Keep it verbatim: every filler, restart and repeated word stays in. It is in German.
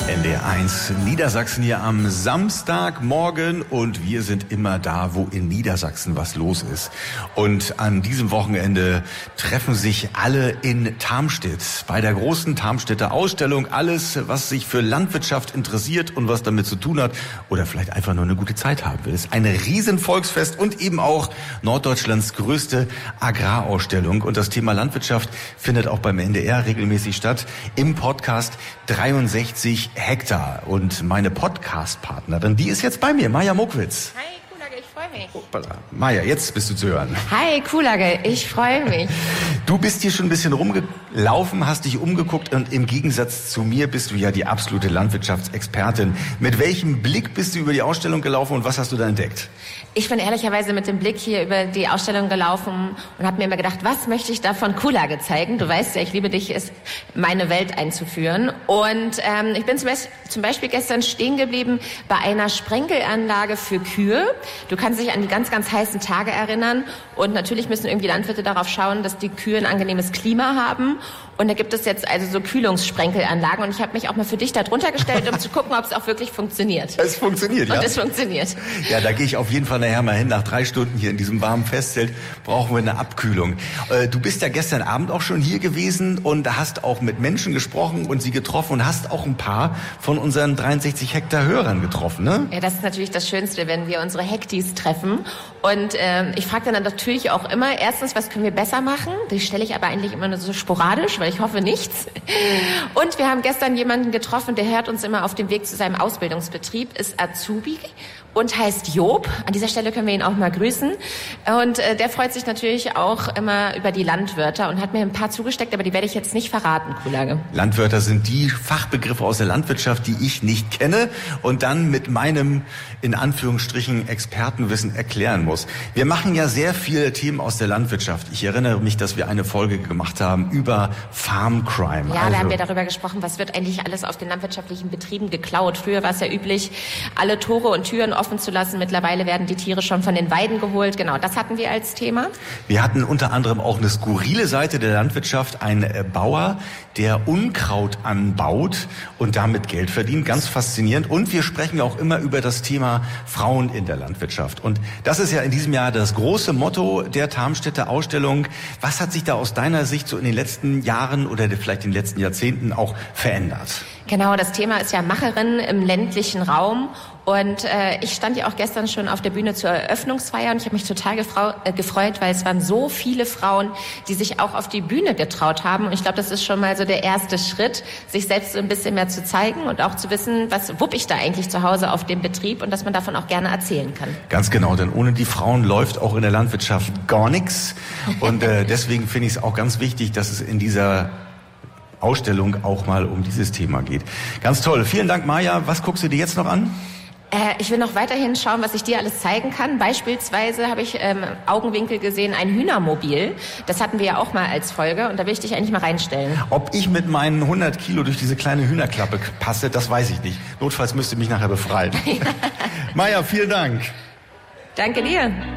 N D R eins Niedersachsen hier am Samstagmorgen und wir sind immer da, wo in Niedersachsen was los ist. Und an diesem Wochenende treffen sich alle in Tarmstedt bei der großen Tarmstädter Ausstellung. Alles, was sich für Landwirtschaft interessiert und was damit zu tun hat oder vielleicht einfach nur eine gute Zeit haben will. Es ist ein Riesenvolksfest und eben auch Norddeutschlands größte Agrarausstellung. Und das Thema Landwirtschaft findet auch beim N D R regelmäßig statt im Podcast dreiundsechzig Hektar. Und meine Podcast-Partnerin, die ist jetzt bei mir, Maja Mokwitz. Hi, Kuhlage, ich freue mich. Hoppala. Maja, jetzt bist du zu hören. Hi, Kuhlage, ich freue mich. Du bist hier schon ein bisschen rumgelaufen, hast dich umgeguckt und im Gegensatz zu mir bist du ja die absolute Landwirtschaftsexpertin. Mit welchem Blick bist du über die Ausstellung gelaufen und was hast du da entdeckt? Ich bin ehrlicherweise mit dem Blick hier über die Ausstellung gelaufen und habe mir immer gedacht, was möchte ich da von Kuhlage zeigen? Du weißt ja, ich liebe dich, es meine Welt einzuführen. Und ähm, ich bin zum, Be- zum Beispiel gestern stehen geblieben bei einer Sprenkelanlage für Kühe. Du kannst dich an die ganz, ganz heißen Tage erinnern. Und natürlich müssen irgendwie Landwirte darauf schauen, dass die Kühe ein angenehmes Klima haben. Und da gibt es jetzt also so Kühlungssprenkelanlagen. Und ich habe mich auch mal für dich da drunter gestellt, um zu gucken, ob es auch wirklich funktioniert. Es funktioniert, ja? Und es funktioniert. Ja, da gehe ich auf jeden Fall nachher mal hin. Nach drei Stunden hier in diesem warmen Festzelt brauchen wir eine Abkühlung. Äh, du bist ja gestern Abend auch schon hier gewesen und hast auch mit Menschen gesprochen und sie getroffen und hast auch ein paar von unseren dreiundsechzig Hektar Hörern getroffen, ne? Ja, das ist natürlich das Schönste, wenn wir unsere Hektis treffen. Und ähm, ich frage dann natürlich auch immer, erstens, was können wir besser machen? Die stelle ich aber eigentlich immer nur so sporadisch, weil ich hoffe nichts. Und wir haben gestern jemanden getroffen, der hört uns immer auf dem Weg zu seinem Ausbildungsbetrieb, ist Azubi und heißt Job. An dieser Stelle können wir ihn auch mal grüßen. Und äh, der freut sich natürlich auch immer über die Landwörter und hat mir ein paar zugesteckt, aber die werde ich jetzt nicht verraten, Kuhlage. Landwörter sind die Fachbegriffe aus der Landwirtschaft, die ich nicht kenne und dann mit meinem, in Anführungsstrichen, Expertenwissen erklären muss. Wir machen ja sehr viele Themen aus der Landwirtschaft. Ich erinnere mich, dass wir eine Folge gemacht haben über Farm Crime. Ja, also, da haben wir darüber gesprochen, was wird eigentlich alles auf den landwirtschaftlichen Betrieben geklaut. Früher war es ja üblich, alle Tore und Türen offen zu lassen. Mittlerweile werden die Tiere schon von den Weiden geholt. Genau, das hatten wir als Thema. Wir hatten unter anderem auch eine skurrile Seite der Landwirtschaft. Ein Bauer, der Unkraut anbaut und damit Geld verdient. Ganz faszinierend. Und wir sprechen auch immer über das Thema Frauen in der Landwirtschaft. Und das ist ja in diesem Jahr das große Motto der Tarmstädter Ausstellung. Was hat sich da aus deiner Sicht so in den letzten Jahren oder vielleicht in den letzten Jahrzehnten auch verändert? Genau, das Thema ist ja Macherin im ländlichen Raum. Und äh, ich stand ja auch gestern schon auf der Bühne zur Eröffnungsfeier und ich habe mich total gefrau- äh, gefreut, weil es waren so viele Frauen, die sich auch auf die Bühne getraut haben. Und ich glaube, das ist schon mal so der erste Schritt, sich selbst so ein bisschen mehr zu zeigen und auch zu wissen, was wupp ich da eigentlich zu Hause auf dem Betrieb und dass man davon auch gerne erzählen kann. Ganz genau, denn ohne die Frauen läuft auch in der Landwirtschaft gar nichts. Und äh, deswegen finde ich es auch ganz wichtig, dass es in dieser Ausstellung auch mal um dieses Thema geht. Ganz toll. Vielen Dank, Maja. Was guckst du dir jetzt noch an? Äh, ich will noch weiterhin schauen, was ich dir alles zeigen kann. Beispielsweise habe ich ähm, Augenwinkel gesehen, ein Hühnermobil. Das hatten wir ja auch mal als Folge und da will ich dich eigentlich mal reinstellen. Ob ich mit meinen hundert Kilo durch diese kleine Hühnerklappe passe, das weiß ich nicht. Notfalls müsste mich nachher befreien. Maja, vielen Dank. Danke dir.